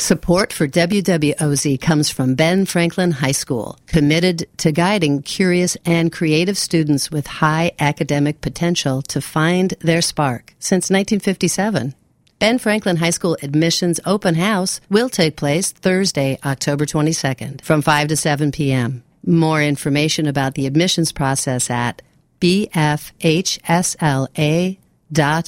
Support for WWOZ comes from Ben Franklin High School, committed to guiding curious and creative students with high academic potential to find their spark since 1957. Ben Franklin High School admissions open house will take place Thursday, October 22nd from 5 to 7 p.m. More information about the admissions process at bfhsla.org.